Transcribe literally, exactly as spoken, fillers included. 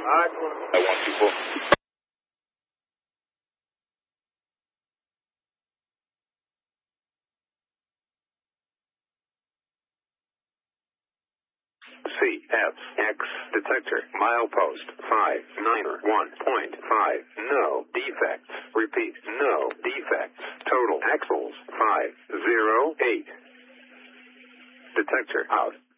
I want people. C F X detector milepost five nine one point five. No defects. Repeat. No defects. Total axles five zero eight. Detector out.